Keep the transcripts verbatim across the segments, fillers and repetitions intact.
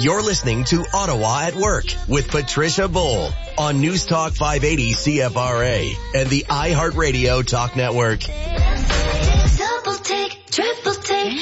You're listening to Ottawa at Work with Patricia Bull on News Talk five eighty C F R A and the iHeartRadio Talk Network. Double take, triple take,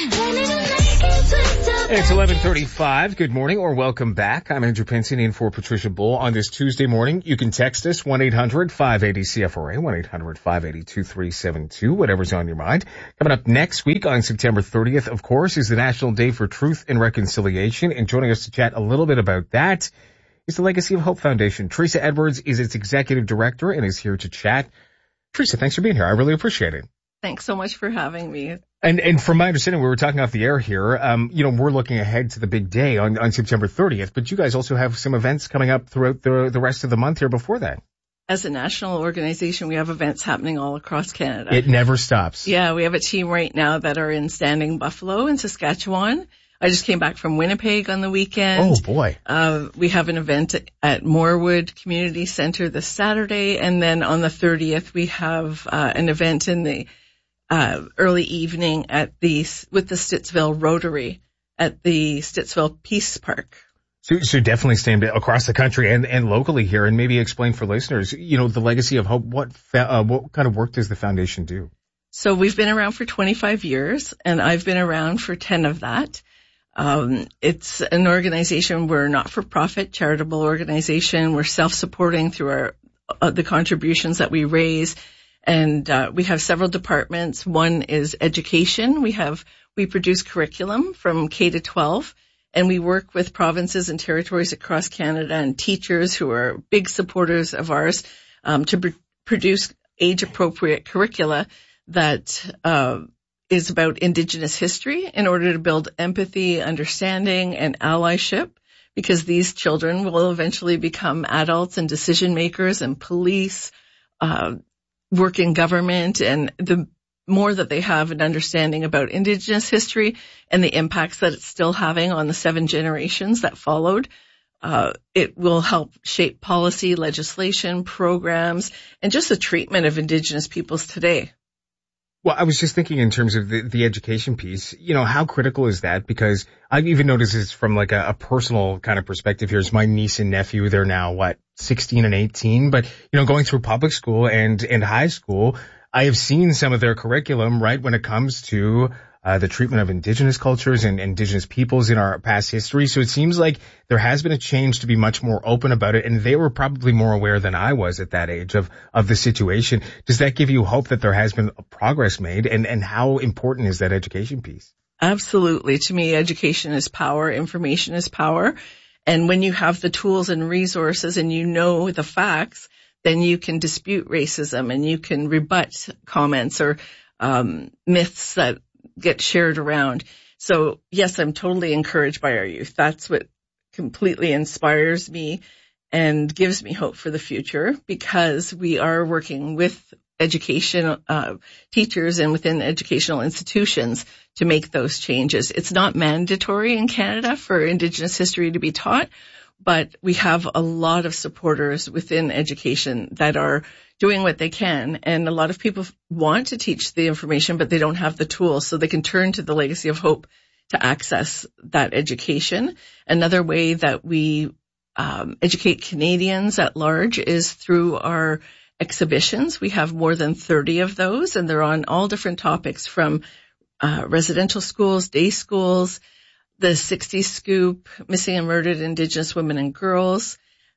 it's eleven thirty-five. Good morning or welcome back. I'm Andrew Pinson in for Patricia Bull on this Tuesday morning. You can text us one eight hundred five eighty C F R A, one eight hundred five eighty two three seven two, whatever's on your mind. Coming up next week on September thirtieth, of course, is the National Day for Truth and Reconciliation. And joining us to chat a little bit about that is the Legacy of Hope Foundation. Teresa Edwards is its executive director and is here to chat. Teresa, thanks for being here. I really appreciate it. Thanks so much for having me. And and from my understanding, we were talking off the air here, um, you know, we're looking ahead to the big day on, on September thirtieth, but you guys also have some events coming up throughout the, the rest of the month here before that. As a national organization, we have events happening all across Canada. It never stops. Yeah, we have a team right now that are in Standing Buffalo in Saskatchewan. I just came back from Winnipeg on the weekend. Oh, boy. Uh, we have an event at Morewood Community Center this Saturday, and then on the thirtieth, we have uh, an event in the Uh, early evening at the, with the Stittsville Rotary at the Stittsville Peace Park. So, so definitely staying across the country and, and locally here, and maybe explain for listeners, you know, the Legacy of Hope. What, uh, what kind of work does the foundation do? So we've been around for twenty-five years, and I've been around for ten of that. Um, it's an organization. We're a not-for-profit charitable organization. We're self-supporting through our, uh, the contributions that we raise. And, uh, we have several departments. One is education. We have, we produce curriculum from K to twelve, and we work with provinces and territories across Canada and teachers who are big supporters of ours, um, to pr- produce age-appropriate curricula that, uh, is about Indigenous history in order to build empathy, understanding, and allyship, because these children will eventually become adults and decision makers and police, uh, work in government, and the more that they have an understanding about Indigenous history and the impacts that it's still having on the seven generations that followed, uh, it will help shape policy, legislation, programs, and just the treatment of Indigenous peoples today. Well, I was just thinking in terms of the, the education piece, you know, how critical is that? Because I've even noticed this from like a, a personal kind of perspective. Here's my niece and nephew. They're now, what, sixteen and eighteen, but, you know, going through public school and, and high school, I have seen some of their curriculum, right, when it comes to uh, the treatment of Indigenous cultures and Indigenous peoples in our past history. So it seems like there has been a change to be much more open about it, and they were probably more aware than I was at that age of, of the situation. Does that give you hope that there has been progress made, and, and how important is that education piece? Absolutely. To me, education is power, information is power. And when you have the tools and resources and you know the facts, then you can dispute racism and you can rebut comments or um myths that get shared around. So yes, I'm totally encouraged by our youth. That's what completely inspires me and gives me hope for the future, because we are working with education, uh, teachers and within educational institutions to make those changes. It's not mandatory in Canada for Indigenous history to be taught, but we have a lot of supporters within education that are doing what they can. And a lot of people want to teach the information, but they don't have the tools, so they can turn to the Legacy of Hope to access that education. Another way that we um, educate Canadians at large is through our exhibitions. We have more than thirty of those, and they're on all different topics, from uh, residential schools, day schools, the sixties Scoop, Missing and Murdered Indigenous Women and Girls,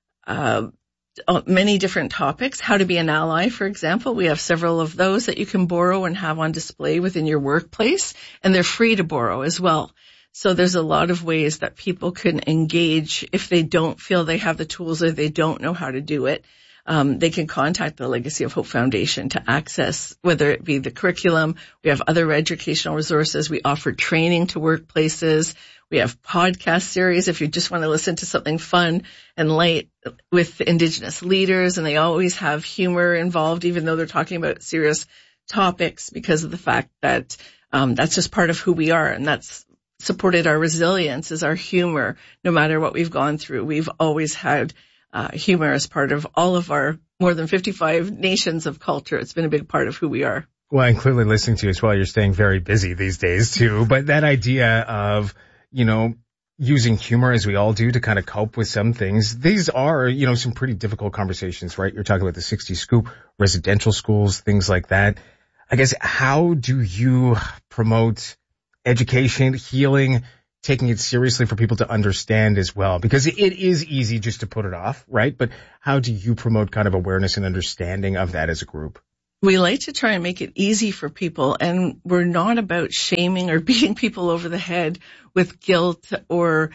uh, many different topics. How to be an ally, for example. We have several of those that you can borrow and have on display within your workplace, and they're free to borrow as well. So there's a lot of ways that people can engage if they don't feel they have the tools or they don't know how to do it. Um, they can contact the Legacy of Hope Foundation to access, whether it be the curriculum. We have other educational resources. We offer training to workplaces. We have podcast series if you just want to listen to something fun and light with Indigenous leaders, and they always have humor involved, even though they're talking about serious topics, because of the fact that um, that's just part of who we are, and that's supported our resilience is our humor. No matter what we've gone through, we've always had Uh, humor as part of all of our more than fifty-five nations of culture. It's been a big part of who we are. Well, and clearly listening to you as well, you're staying very busy these days too. But that idea of, you know, using humor, as we all do, to kind of cope with some things. These are, you know, some pretty difficult conversations, right? You're talking about the sixty Scoop, residential schools, things like that. I guess, how do you promote education, healing, taking it seriously for people to understand as well? Because it is easy just to put it off, right? But how do you promote kind of awareness and understanding of that as a group? We like to try and make it easy for people, and we're not about shaming or beating people over the head with guilt or,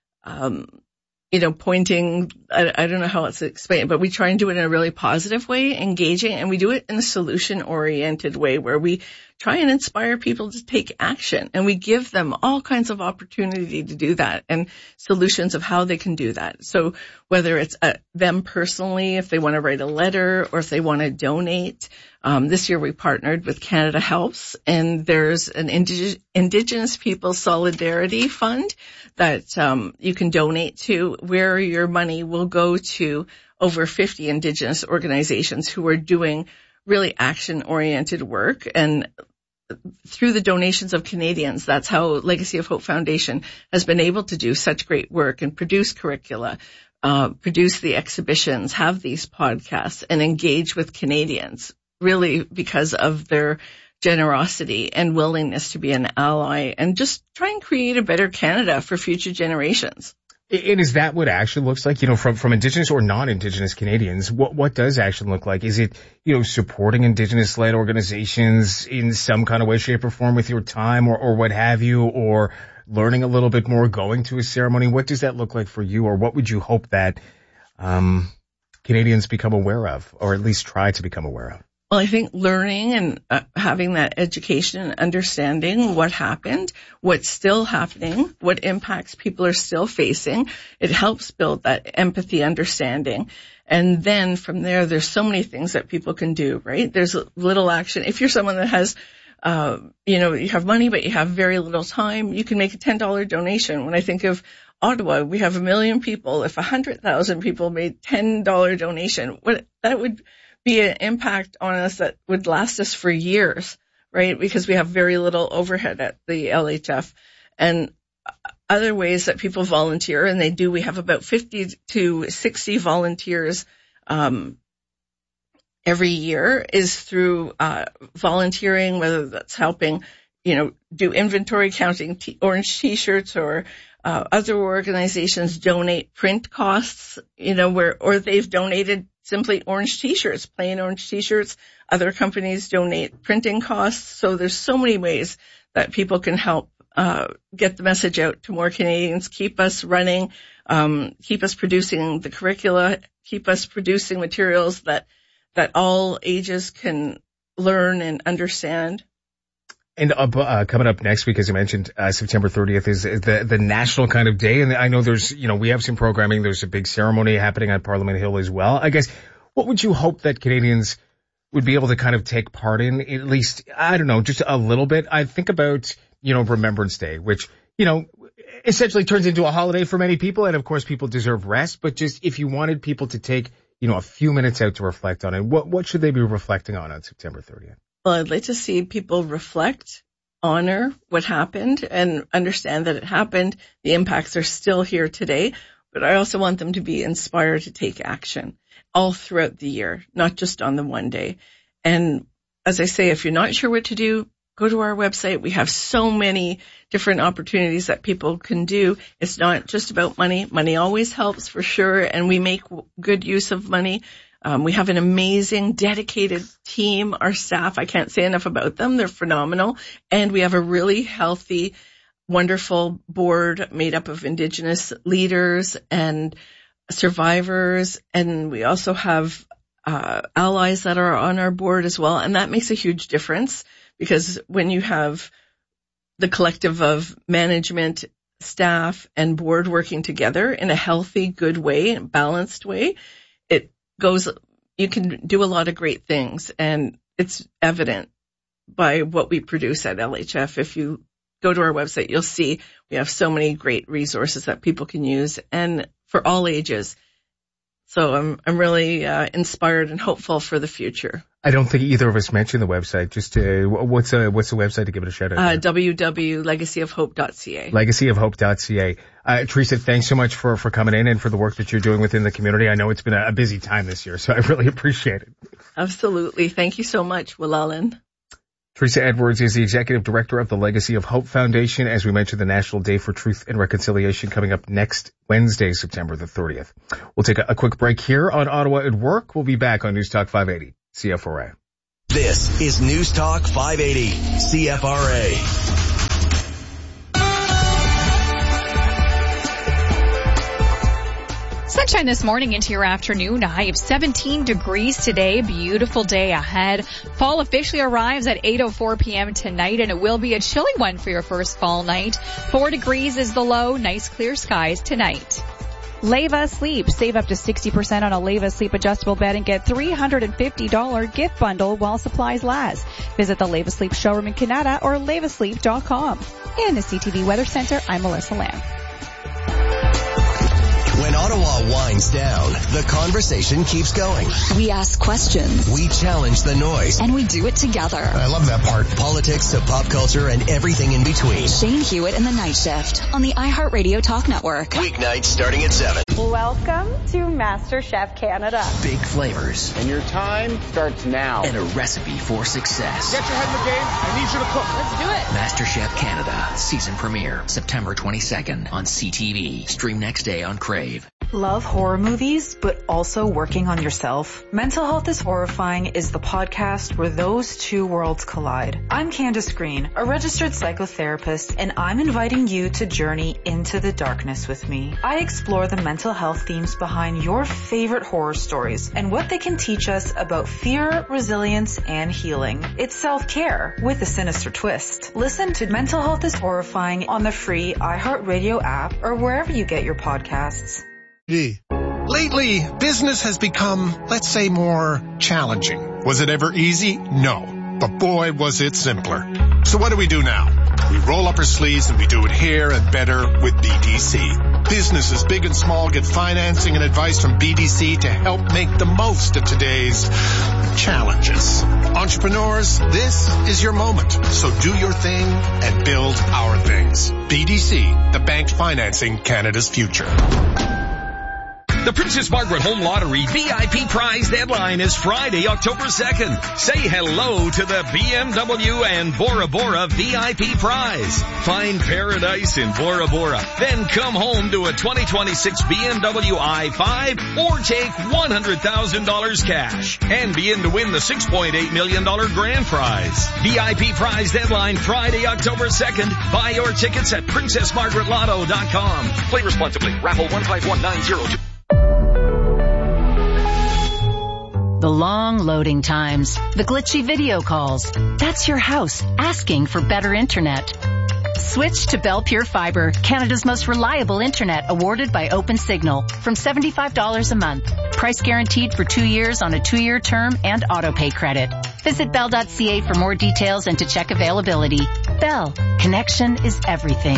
um, you know, pointing. I, I don't know how else to explain it, but we try and do it in a really positive way, engaging, and we do it in a solution-oriented way where we try and inspire people to take action, and we give them all kinds of opportunity to do that and solutions of how they can do that. So whether it's uh, them personally, if they want to write a letter or if they want to donate. Um, this year we partnered with Canada Helps, and there's an Indig- Indigenous People Solidarity Fund that um, you can donate to, where your money will go to over fifty Indigenous organizations who are doing really action-oriented work. And through the donations of Canadians, that's how Legacy of Hope Foundation has been able to do such great work and produce curricula, uh, produce the exhibitions, have these podcasts, and engage with Canadians, really because of their generosity and willingness to be an ally and just try and create a better Canada for future generations. And is that what action looks like, you know, from, from Indigenous or non-Indigenous Canadians? What, what does action look like? Is it, you know, supporting Indigenous-led organizations in some kind of way, shape, or form with your time or, or what have you, or learning a little bit more, going to a ceremony? What does that look like for you, or what would you hope that um, Canadians become aware of, or at least try to become aware of? Well, I think learning and uh, having that education and understanding what happened, what's still happening, what impacts people are still facing, it helps build that empathy understanding. And then from there, there's so many things that people can do, right? There's a little action. If you're someone that has, uh, you know, you have money, but you have very little time, you can make a ten dollars donation. When I think of Ottawa, we have a million people. If one hundred thousand people made ten dollars donation, what that would be an impact on us that would last us for years, right? Because we have very little overhead at the L H F. And other ways that people volunteer, and they do, we have about fifty to sixty volunteers um, every year, is through uh, volunteering, whether that's helping, you know, do inventory counting, t- orange T-shirts, or uh, other organizations donate print costs, you know, where, or they've donated simply orange T-shirts, plain orange T-shirts. Other companies donate printing costs. So there's so many ways that people can help uh, get the message out to more Canadians, keep us running, um, keep us producing the curricula, keep us producing materials that that all ages can learn and understand. And up, uh, coming up next week, as you mentioned, uh, September thirtieth is the, the national kind of day. And I know there's, you know, we have some programming. There's a big ceremony happening on Parliament Hill as well. I guess, what would you hope that Canadians would be able to kind of take part in, at least, I don't know, just a little bit? I think about, you know, Remembrance Day, which, you know, essentially turns into a holiday for many people. And of course, people deserve rest. But just if you wanted people to take, you know, a few minutes out to reflect on it, what, what should they be reflecting on on September thirtieth? Well, I'd like to see people reflect, honor what happened, and understand that it happened. The impacts are still here today, but I also want them to be inspired to take action all throughout the year, not just on the one day. And as I say, if you're not sure what to do, go to our website. We have so many different opportunities that people can do. It's not just about money. Money always helps for sure, and we make good use of money. Um, we have an amazing, dedicated team. Our staff, I can't say enough about them. They're phenomenal. And we have a really healthy, wonderful board made up of Indigenous leaders and survivors. And we also have uh, allies that are on our board as well. And that makes a huge difference, because when you have the collective of management, staff, and board working together in a healthy, good way, balanced way, it goes, you can do a lot of great things, and it's evident by what we produce at L H F. If you go to our website, you'll see we have so many great resources that people can use, and for all ages. So I'm I'm really uh, inspired and hopeful for the future. I don't think either of us mentioned the website. Just uh, what's a, what's the website to give it a shout out? Uh, w w w dot legacy of hope dot c a. legacy of hope dot c a. Uh, Teresa, thanks so much for, for coming in and for the work that you're doing within the community. I know it's been a, a busy time this year, so I really appreciate it. Absolutely. Thank you so much, Willalin. Teresa Edwards is the Executive Director of the Legacy of Hope Foundation. As we mentioned, the National Day for Truth and Reconciliation coming up next Wednesday, September the thirtieth. We'll take a, a quick break here on Ottawa at Work. We'll be back on News Talk five eighty C F R A. This is News Talk five eighty C F R A. Sunshine this morning into your afternoon, a high of seventeen degrees today. Beautiful day ahead. Fall officially arrives at eight oh four p.m. tonight, and it will be a chilly one for your first fall night. Four degrees is the low. Nice clear skies tonight. Leva Sleep. Save up to sixty percent on a Leva Sleep adjustable bed and get three hundred fifty dollars gift bundle while supplies last. Visit the Leva Sleep showroom in Canada or leva sleep dot com. In the C T V Weather Center, I'm Melissa Lamb. When Ottawa winds down, the conversation keeps going. We ask questions. We challenge the noise. And we do it together. I love that part. Politics to pop culture and everything in between. Shane Hewitt and the Night Shift on the iHeartRadio Talk Network. Weeknights starting at seven. Welcome to MasterChef Canada. Big flavors. And your time starts now. And a recipe for success. Get your head in the game. I need you to cook. Let's do it. MasterChef Canada. Season premiere. September twenty-second on C T V. Stream next day on Crave. Love horror movies, but also working on yourself? Mental Health is Horrifying is the podcast where those two worlds collide. I'm Candace Green, a registered psychotherapist, and I'm inviting you to journey into the darkness with me. I explore the mental health themes behind your favorite horror stories and what they can teach us about fear, resilience, and healing. It's self-care with a sinister twist. Listen to Mental Health is Horrifying on the free iHeartRadio app or wherever you get your podcasts. Lately, business has become, let's say, more challenging. Was it ever easy? No. But boy, was it simpler. So what do we do now? We roll up our sleeves and we do it here and better with B D C. Businesses big and small get financing and advice from B D C to help make the most of today's challenges. Entrepreneurs, this is your moment. So do your thing and build our things. B D C, the bank financing Canada's future. The Princess Margaret Home Lottery V I P prize deadline is Friday, October second. Say hello to the B M W and Bora Bora V I P prize. Find paradise in Bora Bora. Then come home to a twenty twenty-six B M W i five or take one hundred thousand dollars cash and be in to win the six point eight million dollars grand prize. V I P prize deadline Friday, October second. Buy your tickets at princess margaret lotto dot com. Play responsibly. Raffle one five one nine zero two. The long loading times, the glitchy video calls. That's your house asking for better internet. Switch to Bell Pure Fiber, Canada's most reliable internet, awarded by OpenSignal, from seventy-five dollars a month. Price guaranteed for two years on a two-year term and auto-pay credit. Visit bell dot c a for more details and to check availability. Bell, connection is everything.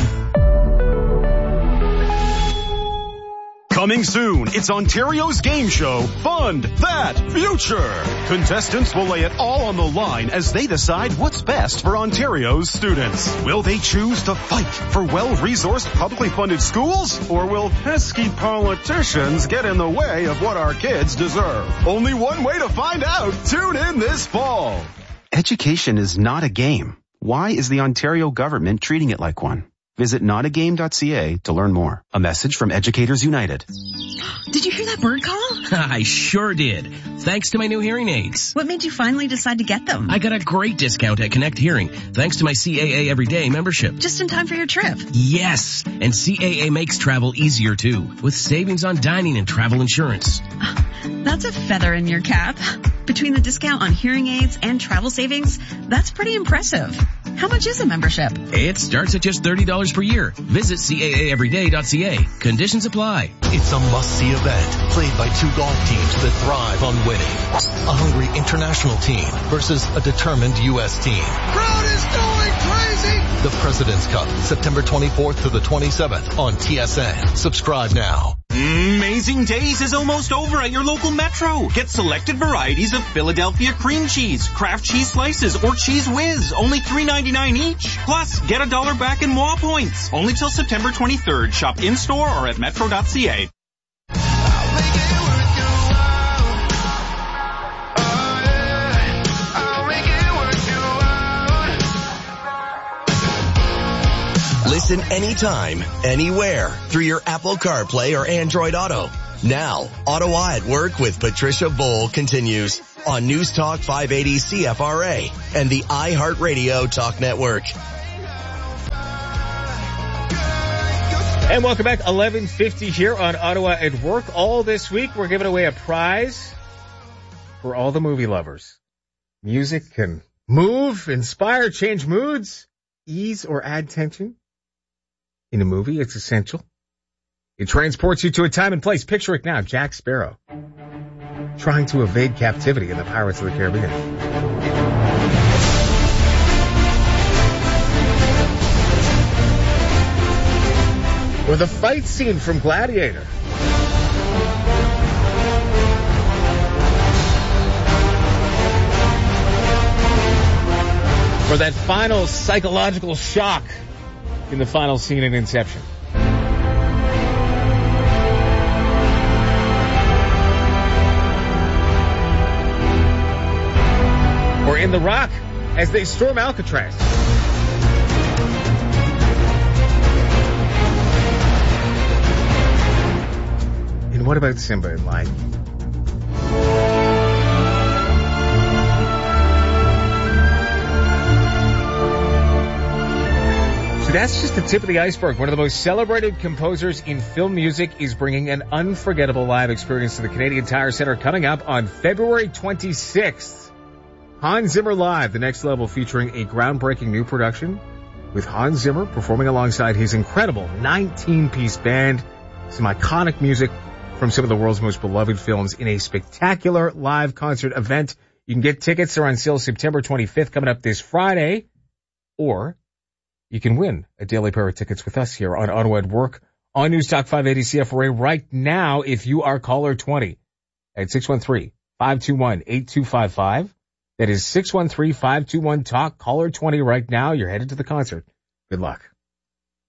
Coming soon, it's Ontario's game show, Fund That Future. Contestants will lay it all on the line as they decide what's best for Ontario's students. Will they choose to fight for well-resourced, publicly funded schools? Or will pesky politicians get in the way of what our kids deserve? Only one way to find out. Tune in this fall. Education is not a game. Why is the Ontario government treating it like one? Visit not a game dot c a to learn more. A message from Educators United. Did you hear that bird call? I sure did. Thanks to my new hearing aids. What made you finally decide to get them? I got a great discount at Connect Hearing, thanks to my C A A Everyday membership. Just in time for your trip. Yes, and C A A makes travel easier too, with savings on dining and travel insurance. That's a feather in your cap. Between the discount on hearing aids and travel savings, that's pretty impressive. How much is a membership? It starts at just thirty dollars per year. Visit C A A everyday dot c a. Conditions apply. It's a must-see event played by two golf teams that thrive on winning. A hungry international team versus a determined U S team. Crowd is going crazy! The President's Cup, September twenty-fourth to the twenty-seventh on T S N. Subscribe now. Amazing Days is almost over at your local Metro. Get selected varieties of Philadelphia cream cheese, Kraft cheese slices, or Cheese Whiz, only three ninety-nine each. Plus, get a dollar back in M W A points. Only till September twenty-third. Shop in-store or at metro dot c a. Listen anytime, anywhere through your Apple CarPlay or Android Auto. Now, Ottawa at Work with Patricia Bowl continues on News Talk five eighty C F R A and the iHeartRadio Talk Network. And welcome back, eleven fifty here on Ottawa at Work. All this week, we're giving away a prize for all the movie lovers. Music can move, inspire, change moods, ease or add tension. In a movie, it's essential. It transports you to a time and place. Picture it now, Jack Sparrow trying to evade captivity in the Pirates of the Caribbean. Or the fight scene from Gladiator. Or that final psychological shock in the final scene in Inception. Or in The Rock as they storm Alcatraz. And what about Simba in Lion King? So that's just the tip of the iceberg. One of the most celebrated composers in film music is bringing an unforgettable live experience to the Canadian Tire Centre coming up on February twenty-sixth. Hans Zimmer Live, the next level, featuring a groundbreaking new production with Hans Zimmer performing alongside his incredible nineteen-piece band, some iconic music from some of the world's most beloved films in a spectacular live concert event. You can get tickets. They're on sale September twenty-fifth, coming up this Friday. Or you can win a daily pair of tickets with us here on Ottawa at Work on News Talk five eighty C F R A right now if you are caller twenty at six one three, five two one, eight two five five. That is six one three, five two one, talk, caller twenty right now. You're headed to the concert. Good luck.